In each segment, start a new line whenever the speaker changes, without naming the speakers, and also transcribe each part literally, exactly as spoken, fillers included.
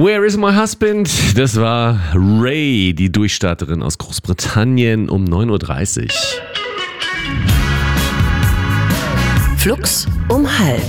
Where is my husband? Das war Ray, die Durchstarterin aus Großbritannien um neun Uhr dreißig.
Flux um halb.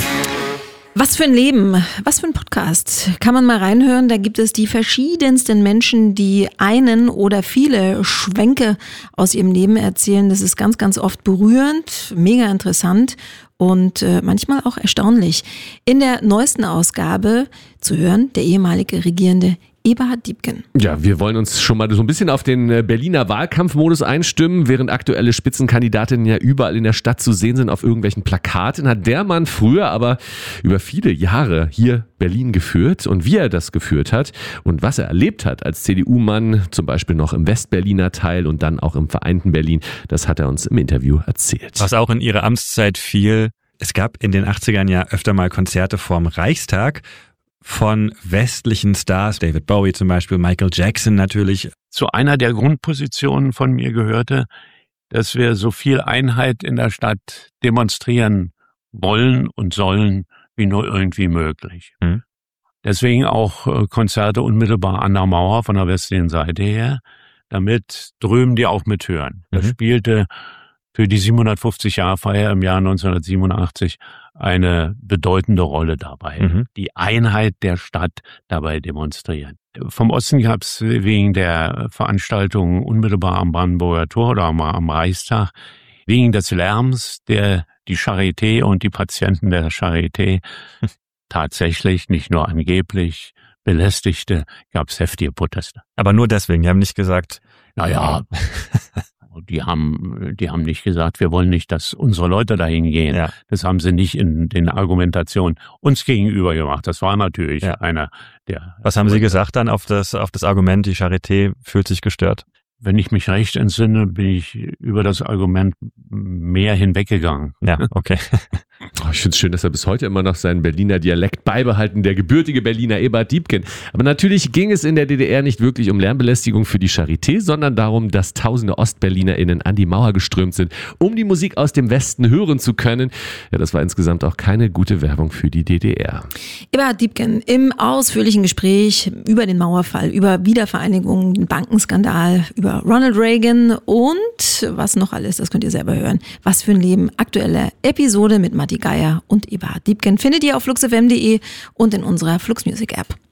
Was für ein Leben, was für ein Podcast. Kann man mal reinhören, da gibt es die verschiedensten Menschen, die einen oder viele Schwenke aus ihrem Leben erzählen. Das ist ganz, ganz oft berührend, mega interessant und äh, manchmal auch erstaunlich. In der neuesten Ausgabe zu hören, der ehemalige Regierende Eberhard Diepgen.
Ja, wir wollen uns schon mal so ein bisschen auf den Berliner Wahlkampfmodus einstimmen. Während aktuelle Spitzenkandidatinnen ja überall in der Stadt zu sehen sind auf irgendwelchen Plakaten, hat der Mann früher aber über viele Jahre hier Berlin geführt. Und wie er das geführt hat und was er erlebt hat als C D U-Mann, zum Beispiel noch im Westberliner Teil und dann auch im vereinten Berlin, das hat er uns im Interview erzählt.
Was auch in ihrer Amtszeit fiel, es gab in den achtzigern ja öfter mal Konzerte vorm Reichstag von westlichen Stars, David Bowie zum Beispiel, Michael Jackson natürlich.
Zu einer der Grundpositionen von mir gehörte, dass wir so viel Einheit in der Stadt demonstrieren wollen und sollen, wie nur irgendwie möglich. Mhm. Deswegen auch Konzerte unmittelbar an der Mauer von der westlichen Seite her, damit drüben die auch mithören. Das mhm. spielte für die siebenhundertfünfzig-Jahr-Feier im Jahr neunzehnhundertsiebenundachtzig eine bedeutende Rolle dabei. Mhm. Die Einheit der Stadt dabei demonstrieren. Vom Osten gab es wegen der Veranstaltung unmittelbar am Brandenburger Tor oder am, am Reichstag, wegen des Lärms, der die Charité und die Patienten der Charité tatsächlich, nicht nur angeblich, belästigte, gab es heftige Proteste.
Aber nur deswegen, die haben nicht gesagt,
naja, Die haben, die haben nicht gesagt, wir wollen nicht, dass unsere Leute dahin gehen. Ja. Das haben sie nicht in den Argumentationen uns gegenüber gemacht. Das war natürlich ja. einer der...
Was haben Sie gesagt dann auf das, auf das Argument, die Charité fühlt sich gestört?
Wenn ich mich recht entsinne, bin ich über das Argument mehr hinweggegangen.
Ja, okay.
Oh, ich finde es schön, dass er bis heute immer noch seinen Berliner Dialekt beibehalten, der gebürtige Berliner Eberhard Diepgen. Aber natürlich ging es in der D D R nicht wirklich um Lärmbelästigung für die Charité, sondern darum, dass tausende OstberlinerInnen an die Mauer geströmt sind, um die Musik aus dem Westen hören zu können. Ja, das war insgesamt auch keine gute Werbung für die D D R.
Eberhard Diepgen im ausführlichen Gespräch über den Mauerfall, über Wiedervereinigung, den Bankenskandal, über Ronald Reagan und was noch alles, das könnt ihr selber hören. Was für ein Leben. Aktuelle Episode mit Matti Geier und Eberhard Diepgen findet ihr auf flux f m punkt de und in unserer Flux Music App.